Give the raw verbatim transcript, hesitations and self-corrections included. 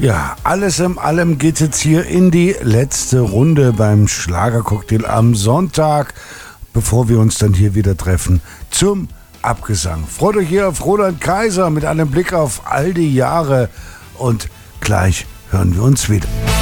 Ja, alles in allem geht jetzt hier in die letzte Runde beim Schlagercocktail am Sonntag, bevor wir uns dann hier wieder treffen zum Abgesang. Freut euch hier auf Roland Kaiser mit einem Blick auf all die Jahre und gleich hören wir uns wieder.